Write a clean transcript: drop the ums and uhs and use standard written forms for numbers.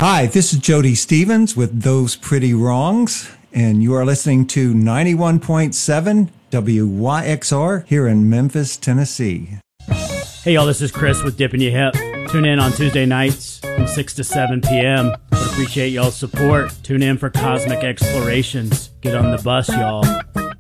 Hi, this is Jody Stevens with Those Pretty Wrongs, and you are listening to 91.7 WYXR here in Memphis, Tennessee. Hey y'all, this is Chris with Dippin' Your Hip. Tune in on Tuesday nights from 6 to 7 p.m. Would appreciate y'all's support. Tune in for Cosmic Explorations. Get on the bus, y'all.